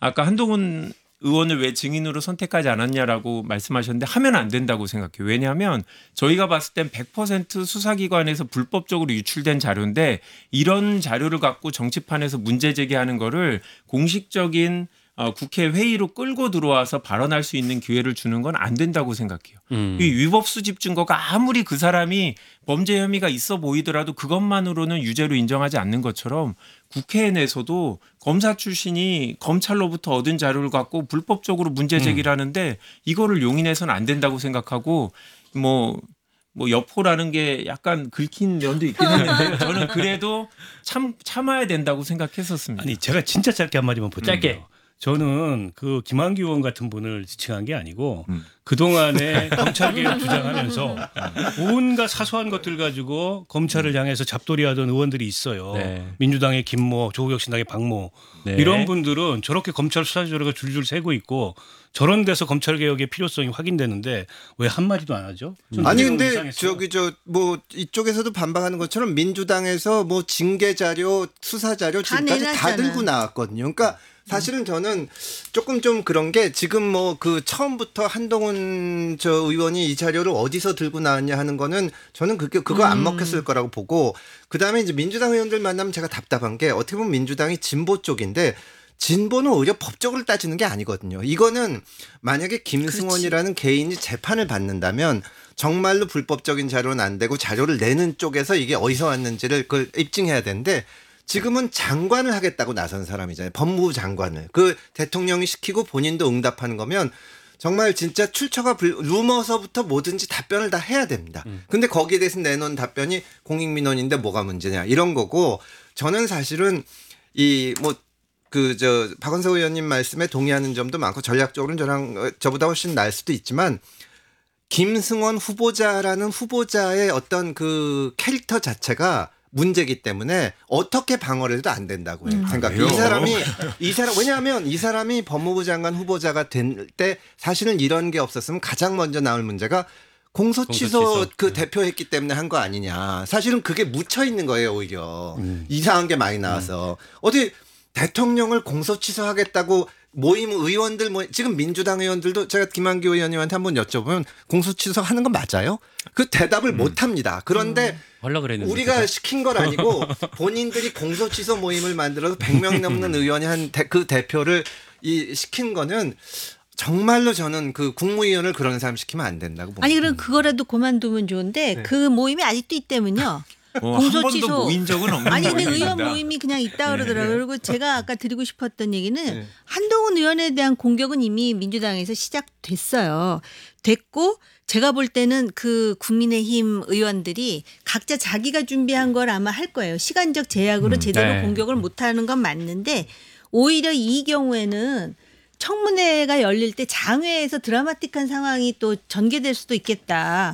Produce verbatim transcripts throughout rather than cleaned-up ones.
아까 한동훈 의원을 왜 증인으로 선택하지 않았냐라고 말씀하셨는데 하면 안 된다고 생각해요. 왜냐하면 저희가 봤을 땐 백 퍼센트 수사기관에서 불법적으로 유출된 자료인데 이런 자료를 갖고 정치판에서 문제 제기하는 거를 공식적인 어, 국회 회의로 끌고 들어와서 발언할 수 있는 기회를 주는 건 안 된다고 생각해요. 음. 이 위법 수집 증거가 아무리 그 사람이 범죄 혐의가 있어 보이더라도 그것만으로는 유죄로 인정하지 않는 것처럼 국회 내에서도 검사 출신이 검찰로부터 얻은 자료를 갖고 불법적으로 문제 제기를 하는데 이거를 용인해서는 안 된다고 생각하고 뭐 뭐 여포라는 게 약간 긁힌 면도 있긴 했는데 저는 그래도 참 참아야 된다고 생각했었습니다. 아니 제가 진짜 짧게 한마디만 부탁드려요. 짧게. 저는 그 김한규 의원 같은 분을 지칭한 게 아니고 음. 그동안에 검찰개혁 주장하면서 온갖 사소한 것들 가지고 검찰을 향해서 잡돌이하던 의원들이 있어요. 네. 민주당의 김모, 조국혁신당의 박모 네. 이런 분들은 저렇게 검찰 수사 자료가 줄줄 새고 있고 저런 데서 검찰개혁의 필요성이 확인되는데 왜 한마디도 안 하죠? 아니 근데 저기 저 뭐 이쪽에서도 반박하는 것처럼 민주당에서 뭐 징계 자료, 수사 자료 다 지금까지 다 내놨잖아. 들고 나왔거든요. 그러니까 사실은 저는 조금 좀 그런 게 지금 뭐 그 처음부터 한동훈 저 의원이 이 자료를 어디서 들고 나왔냐 하는 거는 저는 그게 그거 안 먹혔을 거라고 보고 그다음에 이제 민주당 의원들 만나면 제가 답답한 게 어떻게 보면 민주당이 진보 쪽인데 진보는 오히려 법적으로 따지는 게 아니거든요. 이거는 만약에 김승원이라는 개인이 재판을 받는다면 정말로 불법적인 자료는 안 되고 자료를 내는 쪽에서 이게 어디서 왔는지를 그걸 입증해야 되는데 지금은 장관을 하겠다고 나선 사람이잖아요. 법무부 장관을. 그 대통령이 시키고 본인도 응답하는 거면 정말 진짜 출처가 불, 루머서부터 뭐든지 답변을 다 해야 됩니다. 근데 거기에 대해서 내놓은 답변이 공익민원인데 뭐가 문제냐 이런 거고 저는 사실은 이 뭐 그 저 박원석 의원님 말씀에 동의하는 점도 많고 전략적으로는 저랑 저보다 훨씬 나을 수도 있지만 김승원 후보자라는 후보자의 어떤 그 캐릭터 자체가 문제이기 때문에 어떻게 방어를 해도 안 된다고 음. 생각해요. 이 사람이 이 사람 왜냐하면 이 사람이 법무부 장관 후보자가 될 때 사실은 이런 게 없었으면 가장 먼저 나올 문제가 공소취소, 공소취소. 그 대표했기 때문에 한 거 아니냐. 사실은 그게 묻혀 있는 거예요 오히려. 음. 이상한 게 많이 나와서 음. 어디 대통령을 공소취소하겠다고 모임 의원들 뭐 지금 민주당 의원들도 제가 김한규 의원님한테 한번 여쭤보면 공소취소 하는 건 맞아요? 그 대답을 음. 못 합니다. 그런데 음. 우리가 제가. 시킨 건 아니고 본인들이 공소취소 모임을 만들어서 백 명 넘는 의원이 한 그 대표를 이 시킨 거는 정말로 저는 그 국무위원을 그런 사람 시키면 안 된다고 봅니다. 아니 그럼 그거라도 그만두면 좋은데 네. 그 모임이 아직도 있다면요. 어, 공소취소 한 번도 모인 적은 없는 아니 근데 모임입니다. 의원 모임이 그냥 있다 그러더라고요. 네. 그리고 제가 아까 드리고 싶었던 얘기는 네. 한동훈 의원에 대한 공격은 이미 민주당에서 시작됐어요. 됐고 제가 볼 때는 그 국민의힘 의원들이 각자 자기가 준비한 걸 아마 할 거예요. 시간적 제약으로 음, 제대로 네. 공격을 못하는 건 맞는데 오히려 이 경우에는 청문회가 열릴 때 장외에서 드라마틱한 상황이 또 전개될 수도 있겠다.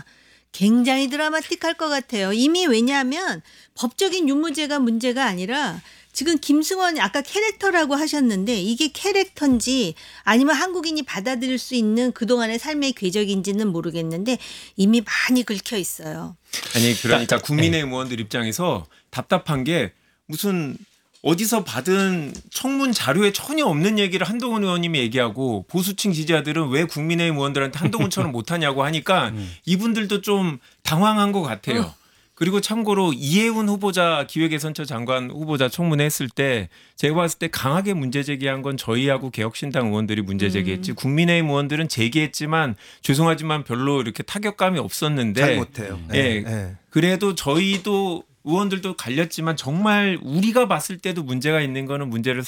굉장히 드라마틱할 것 같아요. 이미 왜냐하면 법적인 유무죄가 문제가 아니라 지금 김승원 아까 캐릭터라고 하셨는데 이게 캐릭터인지 아니면 한국인이 받아들일 수 있는 그동안의 삶의 궤적인지는 모르겠는데 이미 많이 긁혀 있어요. 아니 그러니까 국민의힘 의원들 입장에서 답답한 게 무슨 어디서 받은 청문 자료에 전혀 없는 얘기를 한동훈 의원님이 얘기하고 보수층 지지자들은 왜 국민의힘 의원들한테 한동훈처럼 못하냐고 하니까 이분들도 좀 당황한 것 같아요. 어. 그리고 참고로 이해훈 후보자 기획예산처 장관 후보자 청문회 했을 때 제가 봤을 때 강하게 문제 제기한 건 저희하고 개혁신당 의원들이 문제 제기했지 음. 국민의힘 의원들은 제기했지만 죄송하지만 별로 이렇게 타격감이 없었는데 잘 못해요. 예, 네. 네. 그래도 저희도 의원들도 갈렸지만 정말 우리가 봤을 때도 문제가 있는 거는 문제를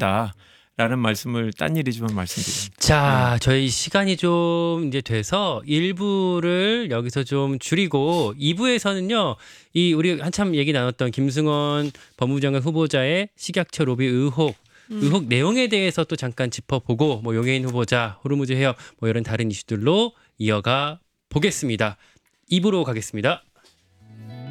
삼는다라는 말씀을 딴 일이지만 말씀드립니다. 자, 네. 저희 시간이 좀 이제 돼서 일 부를 여기서 좀 줄이고 이 부에서는요. 이 우리 한참 얘기 나눴던 김승원 법무부 장관 후보자의 식약처 로비 의혹 음. 의혹 내용에 대해서 또 잠깐 짚어보고 뭐 용해인 후보자, 호르무즈 해협 뭐 이런 다른 이슈들로 이어가 보겠습니다. 이 부로 가겠습니다.